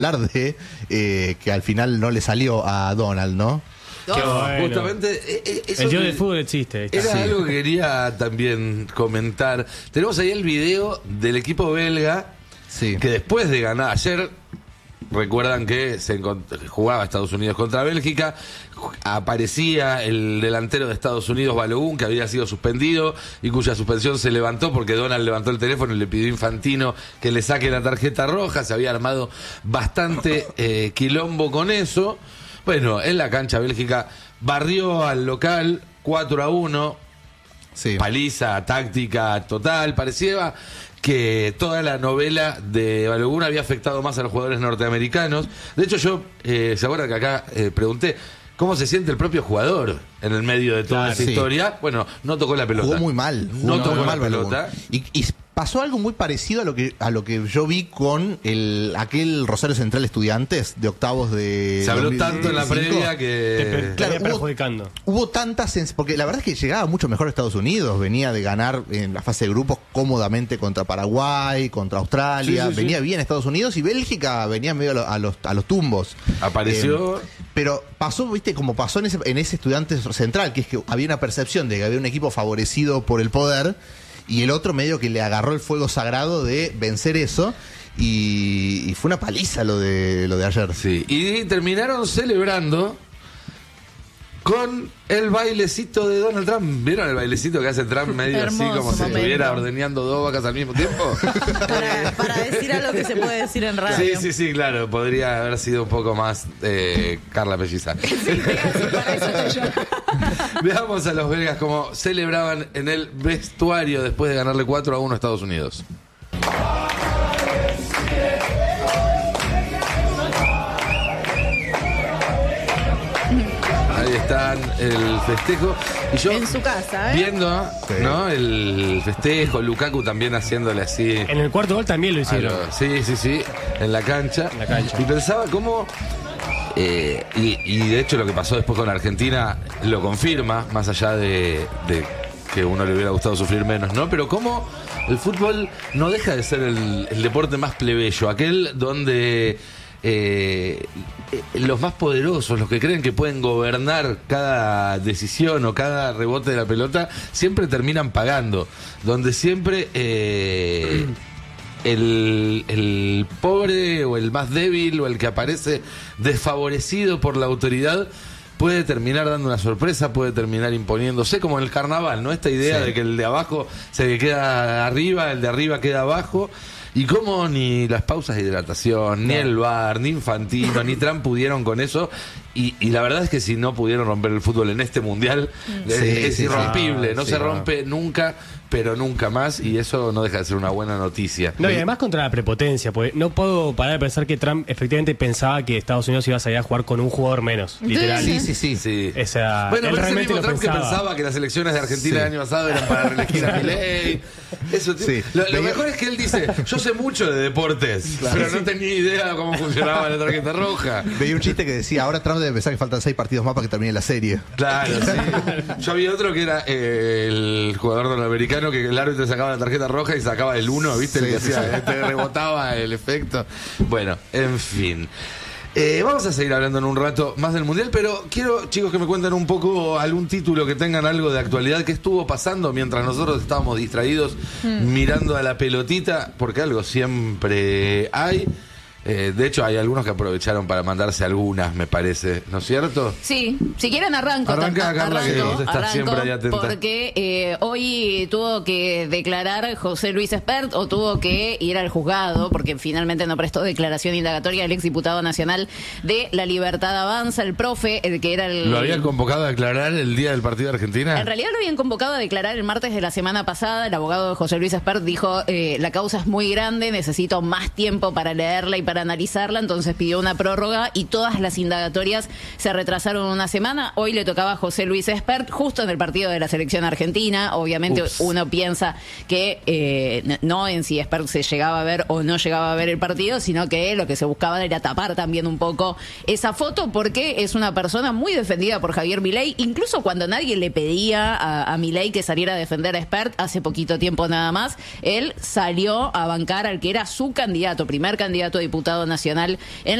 hablar de que al final no le salió a Donald, ¿no? Qué bueno. Justamente eso El dios del fútbol existe. era algo que quería también comentar. Tenemos ahí el video del equipo belga Sí. que después de ganar ayer, recuerdan que jugaba Estados Unidos contra Bélgica, aparecía el delantero de Estados Unidos, Balogun, que había sido suspendido y cuya suspensión se levantó porque Donald levantó el teléfono y le pidió a Infantino que le saque la tarjeta roja. Se había armado bastante quilombo con eso. Bueno, en la cancha Bélgica barrió al local 4-1, Sí. paliza táctica total. Parecía que toda la novela de Balogun había afectado más a los jugadores norteamericanos. De hecho, yo, ¿se acuerdan que acá pregunté cómo se siente el propio jugador en el medio de toda Claro, esa sí. historia? Bueno, no tocó la pelota. Jugó muy mal. No tocó la Balogun. pelota. Y pasó algo muy parecido a lo que yo vi con aquel Rosario Central Estudiantes de octavos de Se habló 2025. tanto en la previa que... Claro, Claro, perjudicando. Hubo tantas... Porque la verdad es que llegaba mucho mejor Estados Unidos. Venía de ganar en la fase de grupos cómodamente contra Paraguay, contra Australia. Sí, sí, sí. Venía bien Estados Unidos y Bélgica venía medio a los tumbos. Apareció... Pero pasó, viste, como pasó en ese Estudiantes Central, que es que había una percepción de que había un equipo favorecido por el poder y el otro medio que le agarró el fuego sagrado de vencer eso y fue una paliza lo de ayer. Sí, y terminaron celebrando con el bailecito de Donald Trump. ¿Vieron el bailecito que hace Trump medio Hermoso así como si momento. estuviera ordeñando dos vacas al mismo tiempo? Para decir algo que se puede decir en radio. Sí, claro, podría haber sido un poco más Carla Pelliza. Para eso estoy yo. Veamos a los belgas cómo celebraban en el vestuario después de ganarle 4-1 a Estados Unidos. Ahí están el festejo. Y yo En su casa, viendo, ¿no? El festejo, Lukaku también haciéndole así. En el cuarto gol también lo hicieron. Sí, en la cancha. En la cancha. Y pensaba cómo... y de hecho lo que pasó después con Argentina lo confirma, más allá de que uno le hubiera gustado sufrir menos, ¿no? Pero cómo el fútbol no deja de ser el deporte más plebeyo, aquel donde los más poderosos, los que creen que pueden gobernar cada decisión o cada rebote de la pelota, siempre terminan pagando, donde siempre el pobre o el más débil o el que aparece desfavorecido por la autoridad puede terminar dando una sorpresa, puede terminar imponiéndose, como en el carnaval, ¿no? Esta idea Sí. de que el de abajo se queda arriba, el de arriba queda abajo. Y cómo ni las pausas de hidratación, ni el VAR, ni Infantino, ni Trump pudieron con eso. Y la verdad es que si no pudieron romper el fútbol en este mundial, es sí, irrompible. sí. No Sí, se no. rompe nunca, pero nunca más. Y eso no deja de ser una buena noticia. No, y además contra la prepotencia, porque no puedo parar de pensar que Trump efectivamente pensaba que Estados Unidos iba a salir a jugar con un jugador menos, literal. Sí. Sí. O sea, Bueno, él pero ese realmente mismo lo Trump que pensaba. pensaba que las elecciones de Argentina Sí. el año pasado eran para reelegir a Milei. Eso, Sí. Lo mejor es que él dice, yo sé mucho de deportes, pero no tenía idea de cómo funcionaba la tarjeta roja. Veía un chiste que decía, ahora Trump debe pensar que faltan 6 partidos más para que termine la serie. Claro, sí. Yo había otro que era el jugador norteamericano que el árbitro sacaba la tarjeta roja y sacaba el 1, ¿viste? El que Sí, hacía, rebotaba el efecto. Bueno, en fin. Vamos a seguir hablando en un rato más del Mundial, pero quiero, chicos, que me cuenten un poco algún título que tengan algo de actualidad que estuvo pasando mientras nosotros estábamos distraídos mirando a la pelotita, porque algo siempre hay. De hecho, hay algunos que aprovecharon para mandarse algunas, me parece, ¿no es cierto? Sí, si quieren arranco. Arranca, Carla, que vos estás siempre ahí atenta. Porque hoy tuvo que declarar José Luis Espert o tuvo que ir al juzgado porque finalmente no prestó declaración indagatoria el exdiputado nacional de La Libertad Avanza, el profe, el que era el... ¿Lo habían convocado a declarar el día del partido de Argentina? En realidad lo habían convocado a declarar el martes de la semana pasada. El abogado de José Luis Espert dijo, la causa es muy grande, necesito más tiempo para leerla y para analizarla, entonces pidió una prórroga y todas las indagatorias se retrasaron una semana. Hoy le tocaba a José Luis Espert, justo en el partido de la selección argentina. Obviamente uno piensa que no en si Espert se llegaba a ver o no llegaba a ver el partido, sino que lo que se buscaba era tapar también un poco esa foto, porque es una persona muy defendida por Javier Milei, incluso cuando nadie le pedía a Milei que saliera a defender a Espert, hace poquito tiempo nada más, él salió a bancar al que era su candidato, primer candidato a diputado diputado nacional en